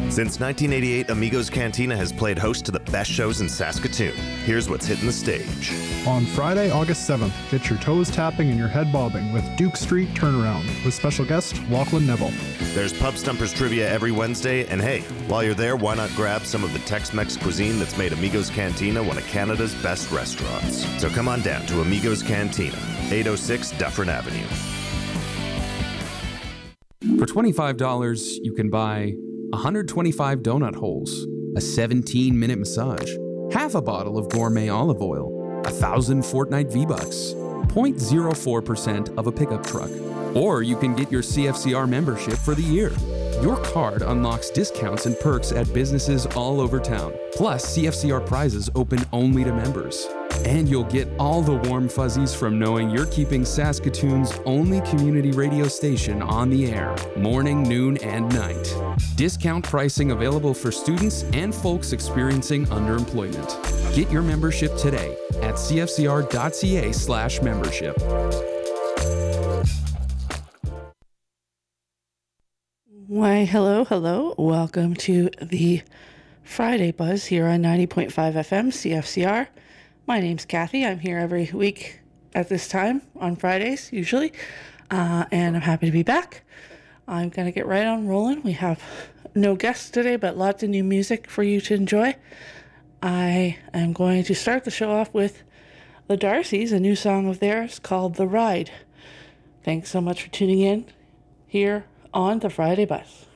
Since 1988, Amigos Cantina has played host to the best shows in Saskatoon. Here's what's hitting the stage. On Friday, August 7th, get your toes tapping and your head bobbing with Duke Street Turnaround with special guest Lachlan Neville. There's Pub Stumpers trivia every Wednesday, and hey, while you're there, why not grab some of the Tex-Mex cuisine that's made Amigos Cantina one of Canada's best restaurants. So come on down to Amigos Cantina, 806 Dufferin Avenue. For $25, you can buy 125 donut holes, a 17-minute massage, half a bottle of gourmet olive oil, 1,000 Fortnite V-Bucks, 0.04% of a pickup truck. Or you can get your CFCR membership for the year. Your card unlocks discounts and perks at businesses all over town. Plus, CFCR prizes open only to members. And you'll get all the warm fuzzies from knowing you're keeping Saskatoon's only community radio station on the air, morning, noon, and night. Discount pricing available for students and folks experiencing underemployment. Get your membership today at cfcr.ca/membership. Why, hello. Welcome to the Friday Buzz here on 90.5 FM CFCR. My name's Kathy. I'm here every week at this time on Fridays, usually, and I'm happy to be back. I'm going to get right on rolling. We have no guests today, but lots of new music for you to enjoy. I am going to start the show off with the Darcys, a new song of theirs called The Ride. Thanks so much for tuning in here on the Friday Buzz.